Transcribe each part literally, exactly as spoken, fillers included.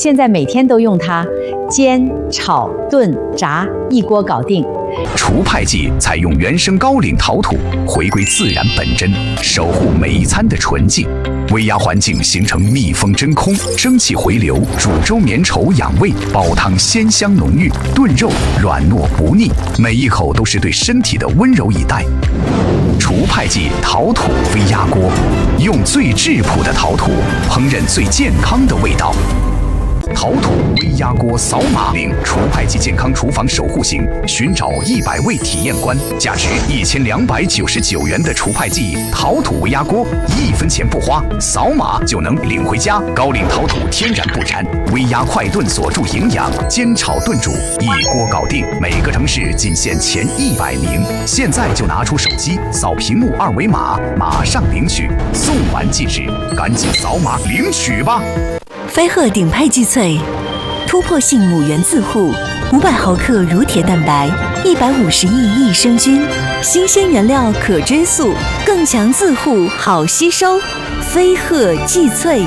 现在每天都用它，煎、炒、炖、炸，一锅搞定。 除派剂采用原生高岭陶土，回归自然本真，守护每一餐的纯净。微压环境形成密封真空，蒸汽回流，煮粥绵稠养胃，煲汤鲜香浓郁，炖肉软糯不腻，每一口都是对身体的温柔以待。除派剂陶土微压锅，用最质朴的陶土烹饪最健康的味道。陶土微压锅扫码领除派剂健康厨房守护型，寻找一百位体验官，价值一千两百九十九元的除派剂陶土微压锅，一分钱不花，扫码就能领回家。高岭陶土天然不粘，微压快炖锁住营养，煎炒炖煮一锅搞定。每个城市仅限前一百名，现在就拿出手机扫屏幕二维码，马上领取，送完即止，赶紧扫码领取吧。 飞鹤顶派剂萃，突破性母源自护，五百毫克乳铁蛋白，一百五十亿益生菌，新鲜原料可追溯，更强自护，好吸收。飞鹤剂萃。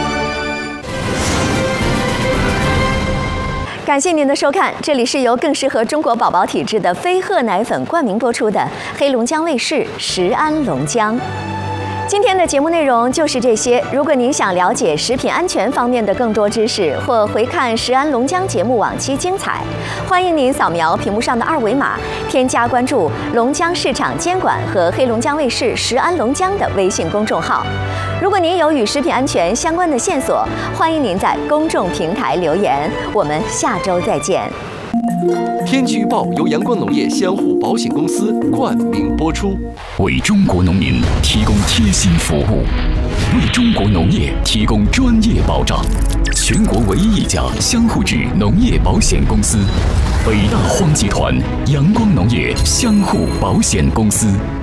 感谢您的收看，这里是由更适合中国宝宝体质的飞鹤奶粉冠名播出的黑龙江卫视食安龙江。今天的节目内容就是这些。如果您想了解食品安全方面的更多知识，或回看食安龙江节目往期精彩，欢迎您扫描屏幕上的二维码，添加关注龙江市场监管和黑龙江卫视食安龙江的微信公众号。如果您有与食品安全相关的线索，欢迎您在公众平台留言。我们下周再见。 天气预报由阳光农业相互保险公司冠名播出， 为中国农民提供贴心服务，为中国农业提供专业保障。全国唯一一家相互制农业保险公司，北大荒集团阳光农业相互保险公司。